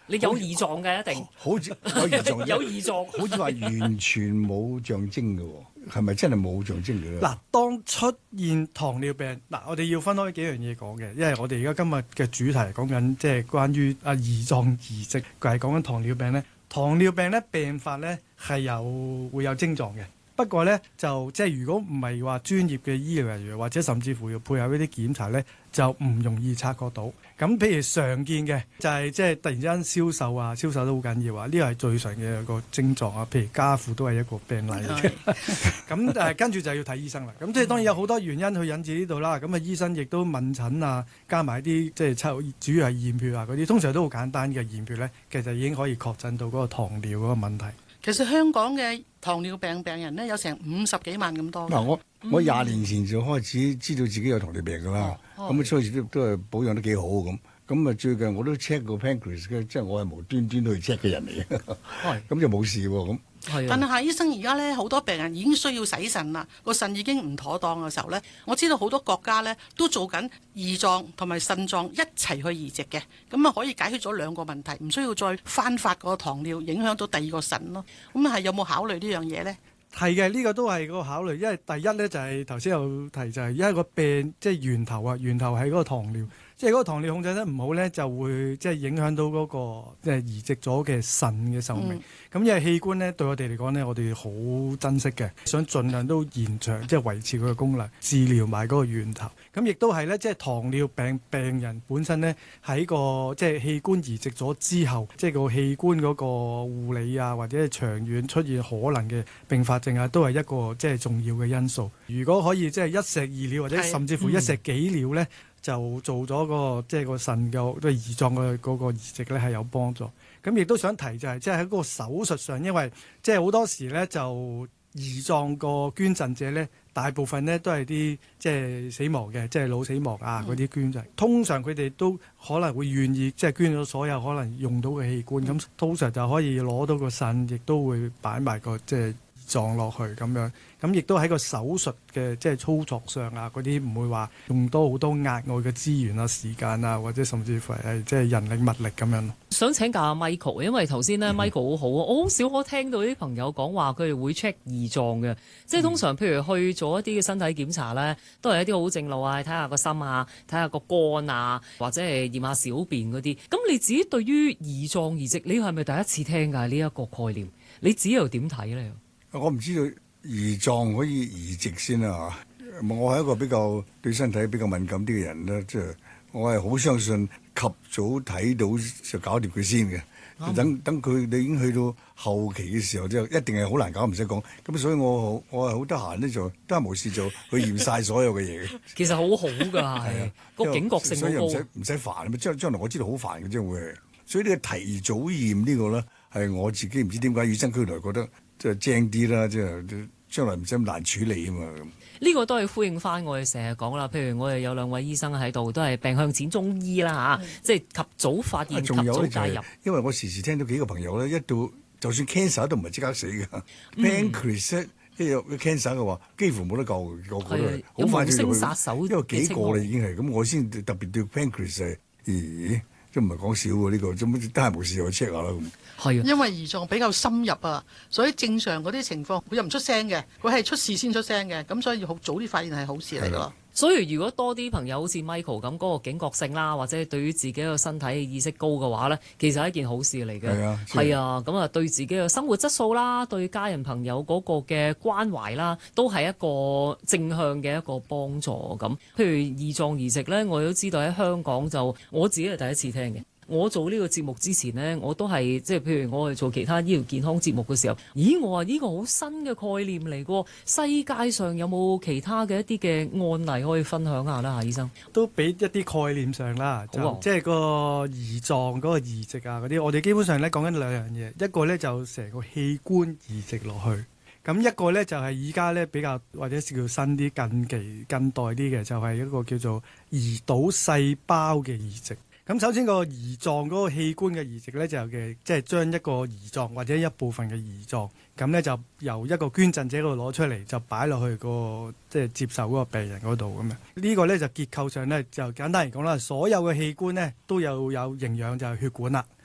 你有胰臟嘅一定， 好似有胰臟， 有胰臟， 好似話完全冇象徵嘅喎，係咪真係冇象徵嘅咧？ 嗱，當出現糖尿病，我哋要分開幾樣嘢講嘅，因為我哋而家今日嘅主題講緊即係關於胰臟移植，佢係講緊糖尿病咧。糖尿病咧病發咧係會有症狀嘅。不過咧就即係如果唔係話專業嘅醫療人員或者甚至乎要配合呢啲檢查咧，就唔容易察覺到。咁譬如常見嘅就係即係突然之間消瘦啊，消瘦都好緊要啊，呢個係最常嘅個症狀啊。譬如家父都係一個病例嚟嘅。咁跟住就要睇醫生啦。咁即係當然有好多原因去引致呢度啦。咁啊醫生亦都問診啊，加埋啲即係主要係驗血啊嗰啲，通常都好簡單嘅驗血咧，其實已經可以確診到嗰個糖尿嗰個問題。 其實香港嘅糖尿病病人呢，有成50幾萬咁多。 嗱，我20年前就開始知道自己有糖尿病㗎啦，咁所以都係保養得幾好咁。咁啊最近我都 check 過 pancreas 嘅，即係我係無端端去 check 嘅人嚟嘅，咁就冇事喎咁。 但係醫生而家咧好多病人已經需要洗腎啦，個腎已經唔妥當嘅時候咧，我知道好多國家咧都做緊胰臟同埋腎臟一齊去移植嘅，咁啊可以解決咗兩個問題，唔需要再翻發個糖尿影響到第二個腎咯。咁係有冇考慮呢樣嘢咧？ 係嘅，呢個都係個考慮，因為第一咧就係頭先有提就係因為個病即係源頭係嗰個糖尿。即係嗰個糖尿控制得唔好咧，就會即係影響到嗰個即係移植咗嘅腎嘅壽命。咁因為器官咧對我哋嚟講咧，我哋好珍惜嘅，想盡量都延長即係維持佢嘅功能，治療埋嗰個源頭。咁亦都係咧，即係糖尿病人本身咧喺個即係器官移植咗之後，即係個器官嗰個護理啊，或者係長遠出現可能嘅併發症啊，都係一個即係重要嘅因素。如果可以即係一石二鳥，或者甚至乎一石幾鳥咧，就做咗個即係個腎嘅即係胰臟嘅嗰個移植咧係有幫助。咁亦都想提就係即係喺嗰個手術上，因為即係好多時咧就胰臟個捐贈者咧，大部分咧都係啲即係死亡嘅，即係腦死亡啊嗰啲捐贈。通常佢哋都可能會願意即係捐咗所有可能用到嘅器官，咁通常就可以攞到個腎，亦都會擺埋個即係胰臟落去咁樣。咁亦都喺個手術嘅即係操作上啊，嗰啲唔會話用多好多額外嘅資源啊、時間啊，或者甚至乎係即係人力物力咁樣。 想請教阿 Michael， 因為頭先咧 Michael 好好啊，我好少可聽到啲朋友講話佢哋會 check 胰臟嘅，即係通常譬如去做一啲嘅身體檢查咧，都係一啲好正路啊，睇下個心啊，睇下個肝啊，或者係驗下小便嗰啲。咁你自己對於胰臟移植，你係咪第一次聽㗎呢一個概念？你自己又點睇咧？ 我唔知道胰臟可以移植先啊！我係一個比較對身體比較敏感啲嘅人咧，即係我係好相信及早睇到就搞掂佢先嘅。等佢你已經去到後期嘅時候，即係一定係好難搞，唔使講。咁所以我係好得閒咧，就得閒無事就去驗晒所有嘅嘢嘅。 其實好好㗎，係個警覺性好高， 所以唔使煩。將來我知道好煩嘅，將會係。所以呢個提早驗呢個咧，係我自己唔知點解與生俱來覺得即係精啲啦，即係將來唔使咁難處理啊嘛。 呢個都係呼應翻我哋成日講啦，譬如我哋有兩位醫生喺度，都係病向淺中醫啦嚇，即係及早發現、及早介入。 因為我時時聽到幾個朋友咧，一到就算 cancer 都唔係即刻死嘅，pancreas 一有 cancer 嘅話，幾乎冇得救嘅，個個都係好快就入去。 殺手因為幾個啦已經係咁，我先特別對 pancreas 係，咦，都唔係講少喎呢個，做乜得閒無事又去 check 下啦咁。 係啊， 因為胰臟比較深入啊，所以正常嗰啲情況佢又唔出聲嘅，佢係出事先出聲嘅，咁所以要好早啲發現係好事嚟㗎。 所以如果多啲朋友好似 Michael 咁嗰個警覺性啦，或者對於自己個身體意識高嘅話咧，其實係一件好事嚟嘅。係啊，咁啊對自己嘅生活質素啦，對家人朋友嗰個嘅關懷啦，都係一個正向嘅一個幫助咁。譬如胰臟移植咧，我都知道喺香港就我自己係第一次聽嘅。我做呢個節目之前呢，我都係即係譬如我哋做其他醫療健康節目嘅時候，咦，我話呢個好新嘅概念嚟㗎，世界上有冇其他嘅一啲嘅案例可以分享下啦？夏醫生都俾一啲概念上啦，即係個胰臟嗰個移植啊嗰啲，我哋基本上咧講緊兩樣嘢，一個咧就成個器官移植落去，咁一個咧就係而家咧比較或者叫新啲、近代啲嘅，就係一個叫做胰島細胞嘅移植。咁首先個胰臟嗰個器官嘅移植咧，就即係將一個胰臟或者一部分嘅胰臟，咁咧就由一個捐贈者嗰度攞出嚟，就擺落去個即係接受嗰個病人嗰度咁樣。呢個咧就結構上咧就簡單嚟講啦，所有嘅器官咧都有營養，就係血管啦。